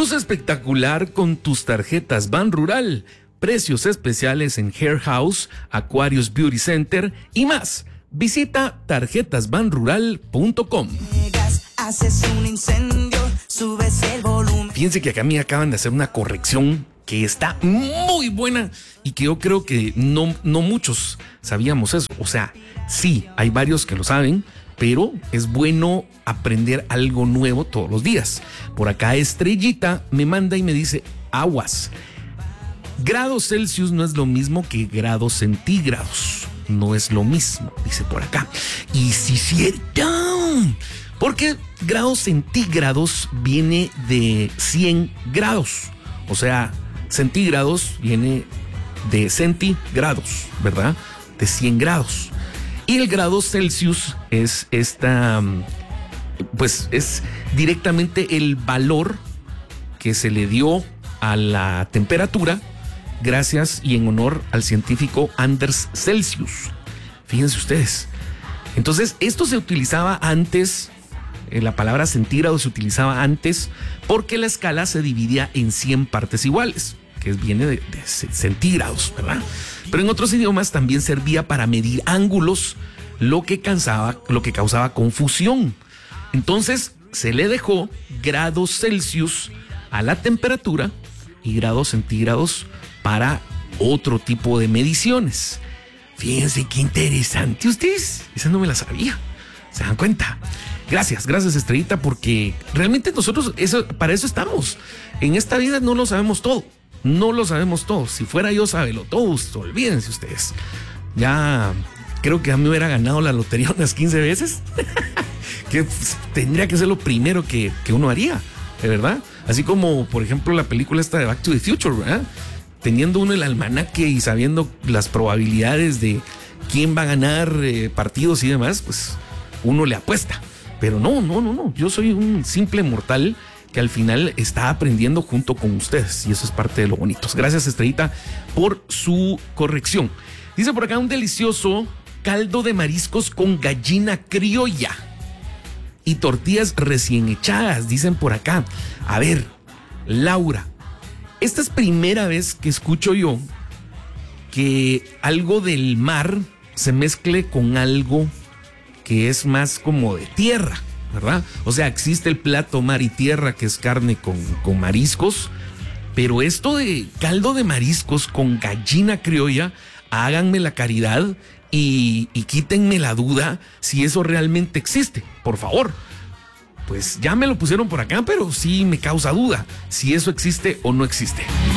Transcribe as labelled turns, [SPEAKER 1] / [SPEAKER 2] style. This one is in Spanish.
[SPEAKER 1] Luce espectacular con tus tarjetas Ban Rural. Precios especiales en Hair House, Aquarius Beauty Center y más. Visita tarjetasbanrural.com.
[SPEAKER 2] Haces un incendio, subes el volumen.
[SPEAKER 1] Fíjense que acá me acaban de hacer una corrección que está muy buena y que yo creo que no muchos sabíamos eso. O sea, sí, hay varios que lo saben, pero es bueno aprender algo nuevo todos los días. Por acá Estrellita me manda y me dice, aguas. Grados Celsius no es lo mismo que grados centígrados. No es lo mismo, dice por acá. Y sí, cierto. Porque grados centígrados viene de 100 grados. O sea, centígrados viene de centígrados, ¿verdad? De 100 grados. Y el grado Celsius es pues es directamente el valor que se le dio a la temperatura gracias y en honor al científico Anders Celsius. Fíjense ustedes. Entonces, esto se utilizaba antes, la palabra centígrado se utilizaba antes porque la escala se dividía en 100 partes iguales, que viene de centígrados, ¿verdad? Pero en otros idiomas también servía para medir ángulos, lo que causaba confusión. Entonces, se le dejó grados Celsius a la temperatura y grados centígrados para otro tipo de mediciones. Fíjense qué interesante ustedes. Esa no me la sabía. ¿Se dan cuenta? Gracias Estrellita, porque realmente nosotros para eso estamos. En esta vida no lo sabemos todo. No lo sabemos todo. Si fuera yo, sábelo todo. Olvídense ustedes. Ya creo que a mí me hubiera ganado la lotería unas 15 veces. Que tendría que ser lo primero que uno haría, de verdad. Así como, por ejemplo, la película esta de Back to the Future, ¿verdad? Teniendo uno el almanaque y sabiendo las probabilidades de quién va a ganar partidos y demás, pues uno le apuesta. Pero no. Yo soy un simple mortal que al final está aprendiendo junto con ustedes y eso es parte de lo bonito. Gracias, Estrellita, por su corrección. Dice por acá un delicioso caldo de mariscos con gallina criolla y tortillas recién echadas, dicen por acá. A ver, Laura, esta es primera vez que escucho yo que algo del mar se mezcle con algo que es más como de tierra, ¿verdad? O sea, existe el plato mar y tierra, que es carne con mariscos, pero esto de caldo de mariscos con gallina criolla, háganme la caridad y quítenme la duda si eso realmente existe, por favor. Pues ya me lo pusieron por acá, pero sí me causa duda si eso existe o no existe.